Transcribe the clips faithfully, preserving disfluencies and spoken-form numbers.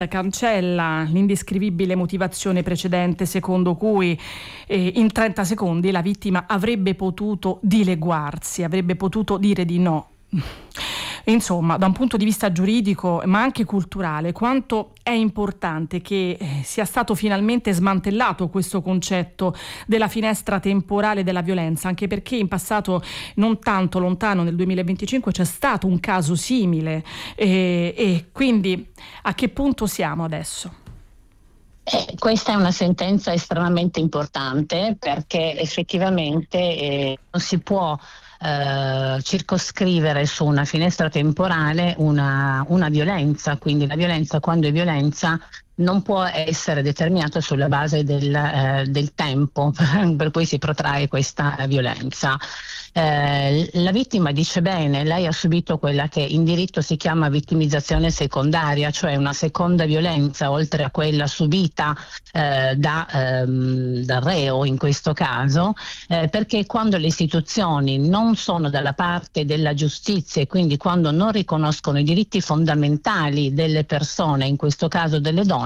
cancella l'indescrivibile motivazione precedente secondo cui eh, in trenta secondi la vittima avrebbe potuto dileguarsi, avrebbe potuto dire di no. Insomma, da un punto di vista giuridico ma anche culturale, quanto è importante che eh, sia stato finalmente smantellato questo concetto della finestra temporale della violenza, anche perché in passato non tanto lontano, nel duemilaventicinque, c'è stato un caso simile eh, e quindi a che punto siamo adesso? Eh, questa è una sentenza estremamente importante perché effettivamente eh, non si può eh, circoscrivere su una finestra temporale una, una violenza, quindi la violenza, quando è violenza, non può essere determinata sulla base del, eh, del tempo per cui si protrae questa violenza. Eh, la vittima dice bene, lei ha subito quella che in diritto si chiama vittimizzazione secondaria, cioè una seconda violenza oltre a quella subita eh, da, ehm, dal reo in questo caso, eh, perché quando le istituzioni non sono dalla parte della giustizia e quindi quando non riconoscono i diritti fondamentali delle persone, in questo caso delle donne,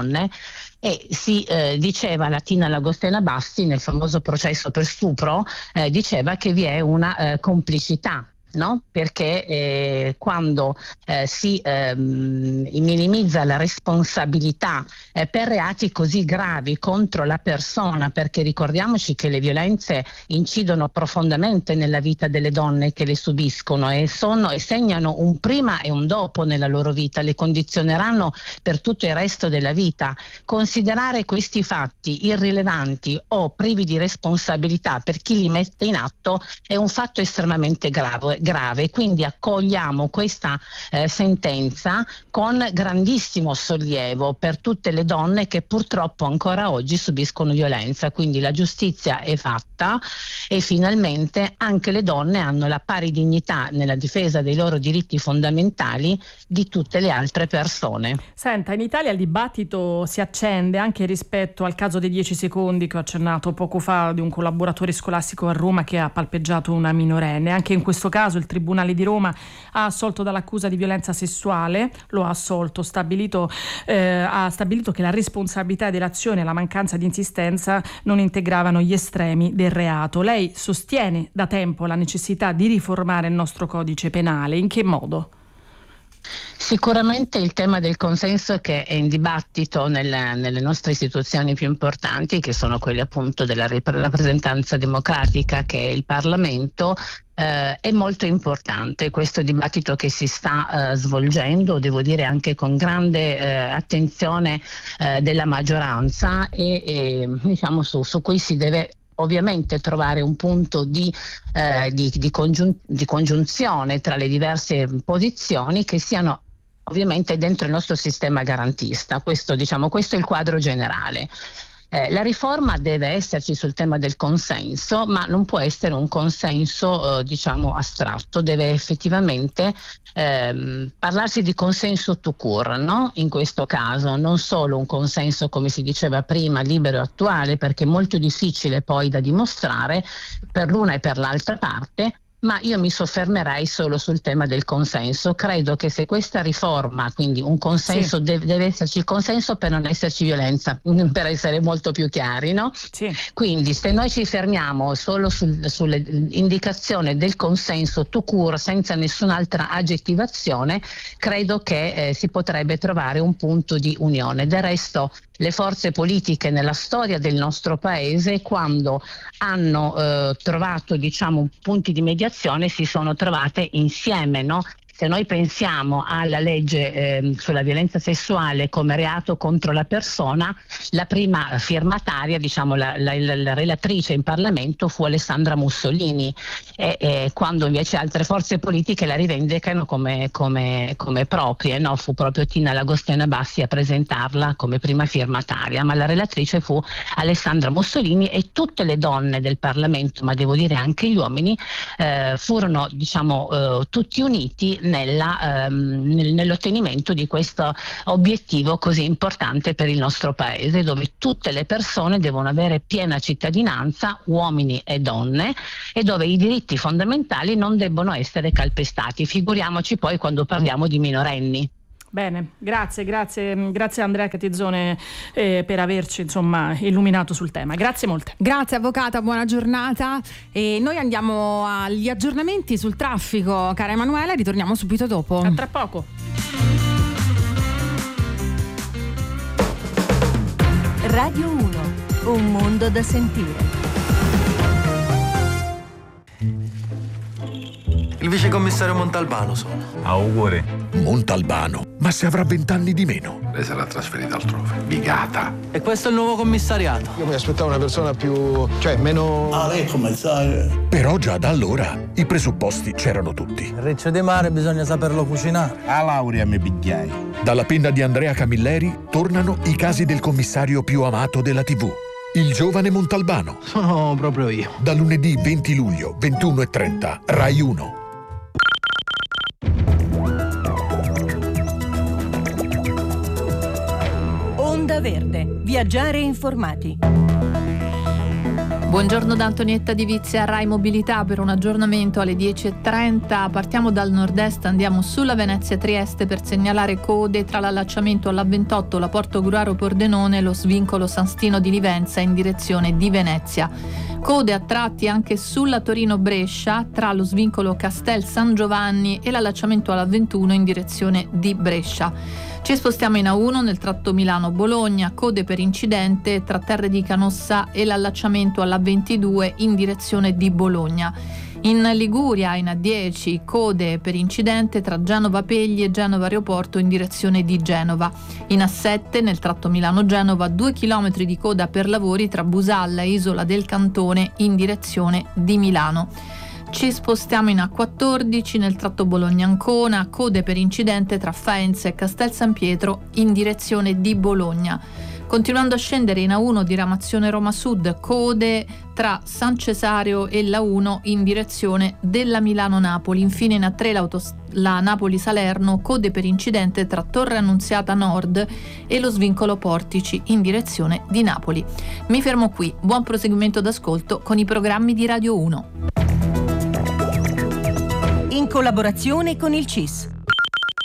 e si eh, diceva la Tina Lagostena Bassi nel famoso processo per stupro, eh, diceva che vi è una eh, complicità. No? Perché eh, quando eh, si ehm, minimizza la responsabilità eh, per reati così gravi contro la persona, perché ricordiamoci che le violenze incidono profondamente nella vita delle donne che le subiscono e, sono, e segnano un prima e un dopo nella loro vita, le condizioneranno per tutto il resto della vita. Considerare questi fatti irrilevanti o privi di responsabilità per chi li mette in atto è un fatto estremamente grave. grave, quindi accogliamo questa eh, sentenza con grandissimo sollievo per tutte le donne che purtroppo ancora oggi subiscono violenza, quindi la giustizia è fatta e finalmente anche le donne hanno la pari dignità nella difesa dei loro diritti fondamentali di tutte le altre persone. Senta, in Italia il dibattito si accende anche rispetto al caso dei dieci secondi che ho accennato poco fa di un collaboratore scolastico a Roma che ha palpeggiato una minorenne. Anche in questo caso il Tribunale di Roma ha assolto dall'accusa di violenza sessuale, lo ha assolto, stabilito, eh, ha stabilito che la responsabilità dell'azione e la mancanza di insistenza non integravano gli estremi del reato. Lei sostiene da tempo la necessità di riformare il nostro codice penale, in che modo? Sicuramente il tema del consenso che è in dibattito nelle, nelle nostre istituzioni più importanti, che sono quelle appunto della rappresentanza democratica che è il Parlamento, eh, è molto importante. Questo dibattito che si sta eh, svolgendo, devo dire anche con grande eh, attenzione eh, della maggioranza e, e diciamo su, su cui si deve ovviamente trovare un punto di, eh, di, di, congiun- di congiunzione tra le diverse posizioni che siano ovviamente dentro il nostro sistema garantista. Questo, diciamo, questo è il quadro generale. Eh, la riforma deve esserci sul tema del consenso, ma non può essere un consenso eh, diciamo astratto, deve effettivamente ehm, parlarsi di consenso tout court, no? In questo caso non solo un consenso, come si diceva prima, libero e attuale, perché è molto difficile poi da dimostrare per l'una e per l'altra parte, ma io mi soffermerei solo sul tema del consenso. Credo che se questa riforma, quindi un consenso, sì. deve, deve esserci il consenso per non esserci violenza, per essere molto più chiari, no? Sì. Quindi se noi ci fermiamo solo sul, sull'indicazione del consenso tout court senza nessun'altra aggettivazione, credo che eh, si potrebbe trovare un punto di unione. Del resto le forze politiche nella storia del nostro paese, quando hanno eh, trovato diciamo punti di mediazione, si sono trovate insieme, no? Se noi pensiamo alla legge eh, sulla violenza sessuale come reato contro la persona, la prima firmataria, diciamo la, la, la relatrice in Parlamento fu Alessandra Mussolini, e, e quando invece altre forze politiche la rivendicano come, come, come proprie, no? Fu proprio Tina Lagostena Bassi a presentarla come prima firmataria, ma la relatrice fu Alessandra Mussolini e tutte le donne del Parlamento, ma devo dire anche gli uomini, eh, furono diciamo eh, tutti uniti Nella, ehm, nel, nell'ottenimento di questo obiettivo così importante per il nostro paese, dove tutte le persone devono avere piena cittadinanza, uomini e donne, e dove i diritti fondamentali non debbono essere calpestati. Figuriamoci poi quando parliamo di minorenni. Bene, grazie, grazie, grazie Andrea Catizzone eh, per averci insomma illuminato sul tema. Grazie molte. Grazie avvocata, buona giornata. E noi andiamo agli aggiornamenti sul traffico, cara Emanuela, ritorniamo subito dopo. A tra poco. Radio uno, un mondo da sentire. Il vicecommissario Montalbano sono. Auguri. Montalbano? Ma se avrà vent'anni di meno. Lei sarà trasferita altrove. Bigata. E questo è il nuovo commissariato. Io mi aspettavo una persona più... cioè meno... Ah, lei come sai? Però già da allora i presupposti c'erano tutti. Il riccio di mare bisogna saperlo cucinare. A laurea mi pigliai. Dalla penna di Andrea Camilleri tornano i casi del commissario più amato della tivù. Il giovane Montalbano. Sono proprio io. Da lunedì venti luglio, ventuno e trenta, Rai uno. Onda Verde, viaggiare informati. Buongiorno da Antonietta Di Vizia, Rai Mobilità per un aggiornamento alle dieci e trenta. Partiamo dal nord-est, andiamo sulla Venezia-Trieste per segnalare code tra l'allacciamento alla ventotto, la Porto Gruaro-Pordenone e lo svincolo San Stino di Livenza in direzione di Venezia. Code a tratti anche sulla Torino-Brescia tra lo svincolo Castel San Giovanni e l'allacciamento alla ventuno in direzione di Brescia. Ci spostiamo in A uno nel tratto Milano-Bologna, code per incidente tra Terre di Canossa e l'allacciamento alla ventidue in direzione di Bologna. In Liguria, in A dieci, code per incidente tra Genova Pegli e Genova Aeroporto in direzione di Genova. In A sette, nel tratto Milano-Genova, due chilometri di coda per lavori tra Busalla e Isola del Cantone in direzione di Milano. Ci spostiamo in A quattordici nel tratto Bologna-Ancona, code per incidente tra Faenza e Castel San Pietro in direzione di Bologna. Continuando a scendere in A uno diramazione Roma Sud, code tra San Cesareo e l'A uno in direzione della Milano-Napoli. Infine in A tre l'autos- la Napoli-Salerno, code per incidente tra Torre Annunziata Nord e lo svincolo Portici in direzione di Napoli. Mi fermo qui, buon proseguimento d'ascolto con i programmi di Radio uno. In collaborazione con il C I S,